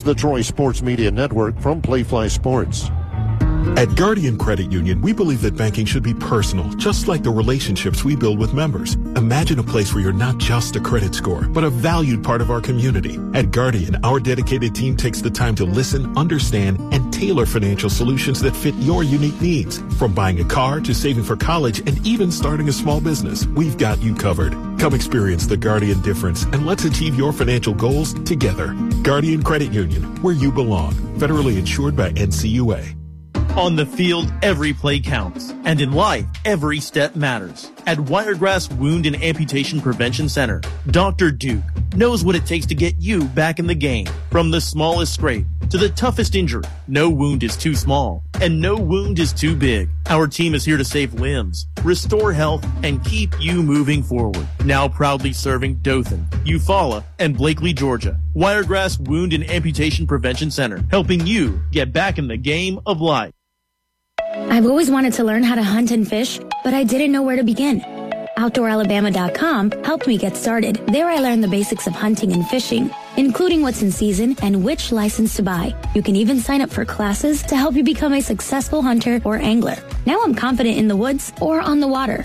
the Troy Sports Media Network from Playfly Sports. At Guardian Credit Union, we believe that banking should be personal, just like the relationships we build with members. Imagine a place where you're not just a credit score, but a valued part of our community. At Guardian, our dedicated team takes the time to listen, understand, and tailor financial solutions that fit your unique needs. From buying a car to saving for college and even starting a small business, we've got you covered. Come experience the Guardian difference and let's achieve your financial goals together. Guardian Credit Union, where you belong. Federally insured by NCUA. On the field, every play counts. And in life, every step matters. At Wiregrass Wound and Amputation Prevention Center, Dr. Duke knows what it takes to get you back in the game. From the smallest scrape to the toughest injury, no wound is too small and no wound is too big. Our team is here to save limbs, restore health, and keep you moving forward. Now proudly serving Dothan, Eufaula, and Blakely, Georgia. Wiregrass Wound and Amputation Prevention Center, helping you get back in the game of life. I've always wanted to learn how to hunt and fish, but I didn't know where to begin. OutdoorAlabama.com helped me get started. There I learned the basics of hunting and fishing, including what's in season and which license to buy. You can even sign up for classes to help you become a successful hunter or angler. Now I'm confident in the woods or on the water.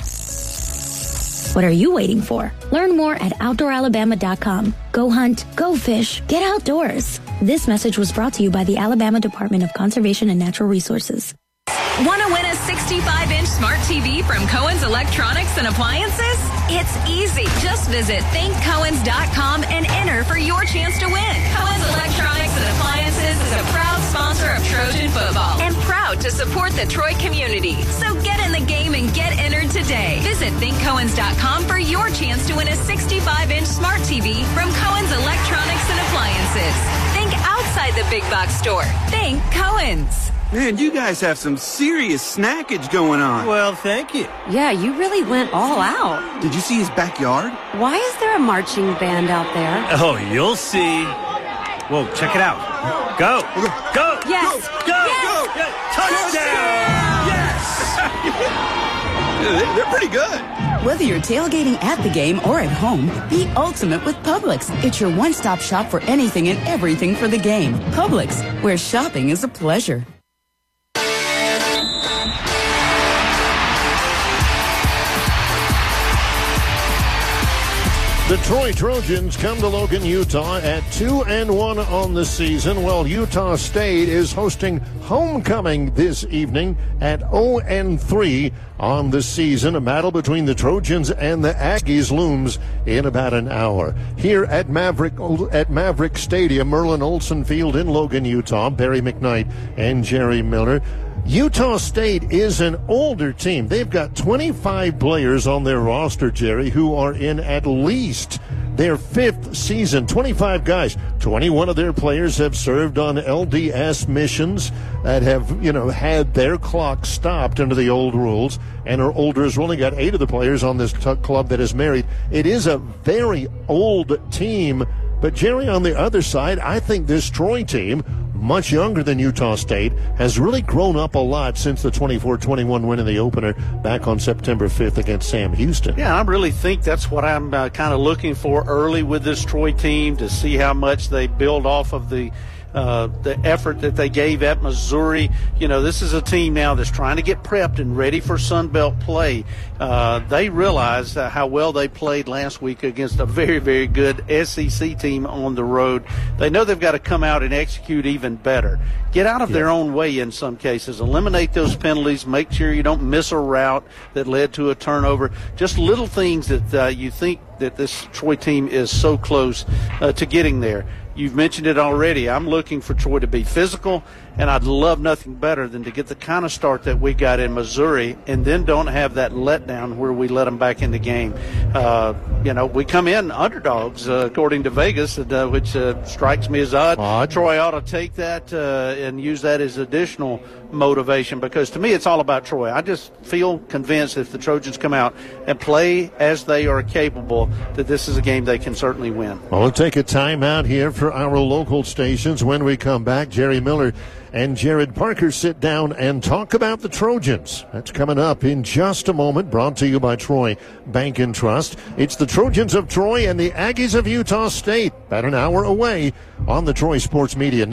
What are you waiting for? Learn more at OutdoorAlabama.com. Go hunt, go fish, get outdoors. This message was brought to you by the Alabama Department of Conservation and Natural Resources. Want to win a 65-inch smart TV from Cohen's Electronics and Appliances? It's easy. Just visit thinkcohens.com and enter for your chance to win. Cohen's Electronics and Appliances is a proud sponsor of Trojan football and proud to support the Troy community. So get in the game and get entered today. Visit thinkcohens.com for your chance to win a 65-inch smart TV from Cohen's Electronics and Appliances. Think outside the big box store. Think Cohen's. Man, you guys have some serious snackage going on. Well, thank you. Yeah, you really went all out. Did you see his backyard? Why is there a marching band out there? Oh, you'll see. Whoa, check it out. Go. Go. Yes. Go. Yes. Go. Touchdown. Yes. They're pretty good. Whether you're tailgating at the game or at home, be ultimate with Publix. It's your one-stop shop for anything and everything for the game. Publix, where shopping is a pleasure. The Troy Trojans come to Logan, Utah at 2-1 on the season, while Utah State is hosting homecoming this evening at 0-3 on the season. A battle between the Trojans and the Aggies looms in about an hour. Here at Maverick Stadium, Merlin Olsen Field in Logan, Utah, Barry McKnight and Jerry Miller. Utah State is an older team. They've got 25 players on their roster, Jerry, who are in at least their fifth season. 25 guys. 21 of their players have served on LDS missions that have, had their clock stopped under the old rules and are older. Has only got 8 of the players on this club that is married. It is a very old team. But, Jerry, on the other side, I think this Troy team, much younger than Utah State, has really grown up a lot since the 24-21 win in the opener back on September 5th against Sam Houston. Yeah, I really think that's what I'm kind of looking for early with this Troy team, to see how much they build off of the effort that they gave at Missouri. This is a team now that's trying to get prepped and ready for Sun Belt play. They realize how well they played last week against a very, very good SEC team on the road. They know they've got to come out and execute even better. Get out of their own way in some cases. Eliminate those penalties. Make sure you don't miss a route that led to a turnover. Just little things that you think that this Troy team is so close to getting there. You've mentioned it already. I'm looking for Troy to be physical, and I'd love nothing better than to get the kind of start that we got in Missouri and then don't have that letdown where we let them back in the game. We come in underdogs, according to Vegas, which strikes me as odd. Troy ought to take that and use that as additional motivation, because to me it's all about Troy. I just feel convinced if the Trojans come out and play as they are capable, that this is a game they can certainly win. Well, we'll take a timeout here for our local stations. When we come back, Jerry Miller and Jared Parker sit down and talk about the Trojans. That's coming up in just a moment, brought to you by Troy Bank and Trust. It's the Trojans of Troy and the Aggies of Utah State, about an hour away on the Troy Sports Media Network.